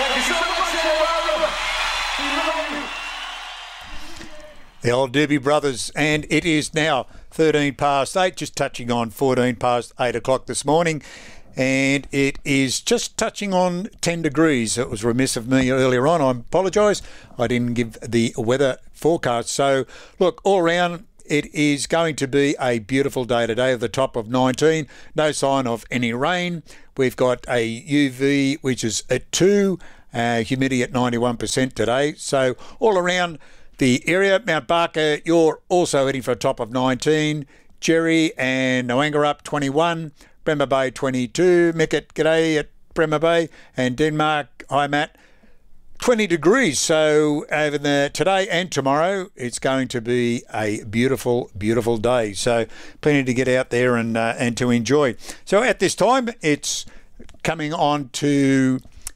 Thank you so much, everyone. We love you. The old Doobie Brothers, and it is now 13 past 8, just touching on 14 past 8 o'clock this morning, and it is just touching on 10 degrees. It was remiss of me earlier on. I apologise. I didn't give the weather forecast. So, look, all around, it is going to be a beautiful day today at the top of 19. No sign of any rain. We've got a UV, which is at 2, humidity at 91% today. So, all around the area, Mount Barker, you're also heading for a top of 19. Jerry and Noanga up 21. Bremer Bay 22. Mickett, g'day at Bremer Bay. And Denmark, hi Matt, 20 degrees. So over today and tomorrow, it's going to be a beautiful, beautiful day. So plenty to get out there and to enjoy. So at this time, it's coming on to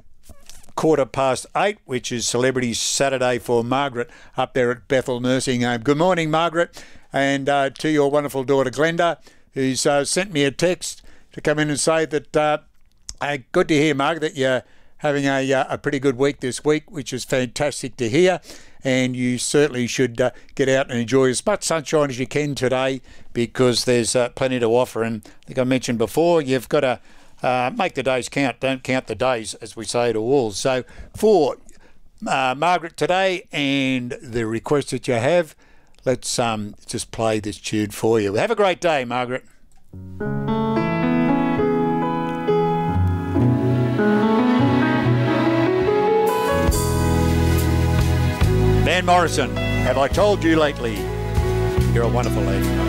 8:15, which is Celebrity Saturday for Margaret up there at Bethel Nursing Home. Good morning, Margaret, and to your wonderful daughter Glenda, who's sent me a text to come in and say that good to hear, Margaret, that you're having a pretty good week this week, which is fantastic to hear, and you certainly should get out and enjoy as much sunshine as you can today, because there's plenty to offer. And I think I mentioned before, you've got to make the days count, don't count the days, as we say to all. So for Margaret today and the request that you have, let's just play this tune for you. Have a great day, Margaret. Van Morrison, have I told you lately? You're a wonderful lady.